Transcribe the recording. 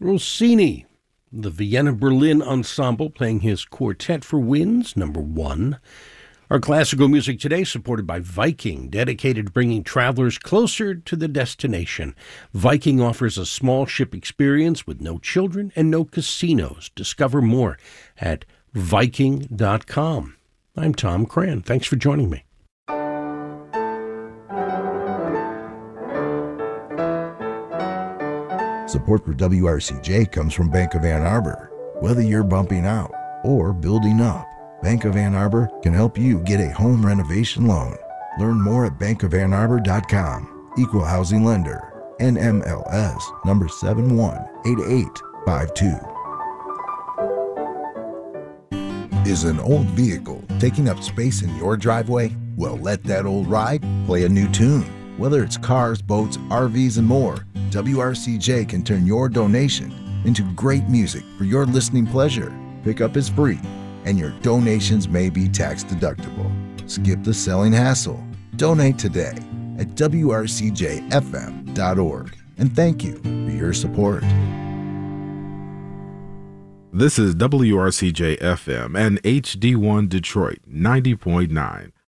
Rossini, the Vienna Berlin Ensemble playing his Quartet for Winds, number 1. Our classical music today supported by Viking, dedicated to bringing travelers closer to the destination. Viking offers a small ship experience with no children and no casinos. Discover more at Viking.com. I'm Tom Cran. Thanks for joining me. Support for WRCJ comes from Bank of Ann Arbor. Whether you're bumping out or building up, Bank of Ann Arbor can help you get a home renovation loan. Learn more at bankofannarbor.com. Equal housing lender. NMLS number 718852. Is an old vehicle taking up space in your driveway? Well, let that old ride play a new tune. Whether it's cars, boats, RVs, and more, WRCJ can turn your donation into great music for your listening pleasure. Pickup is free, and your donations may be tax deductible. Skip the selling hassle. Donate today at WRCJFM.org. And thank you for your support. This is WRCJ-FM and HD1 Detroit 90.9.